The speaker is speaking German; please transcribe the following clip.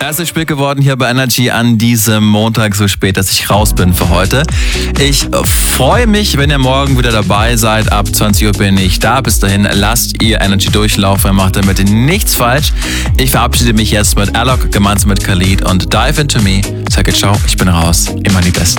Erstes Spiel geworden hier bei Energy an diesem Montag, so spät, dass ich raus bin für heute. Ich freue mich, wenn ihr morgen wieder dabei seid. Ab 20 Uhr bin ich da. Bis dahin lasst ihr Energy durchlaufen. Ihr macht damit nichts falsch. Ich verabschiede mich jetzt mit Alok gemeinsam mit Khalid und Dive Into Me. Sage ciao, ich bin raus. Immer die Besten.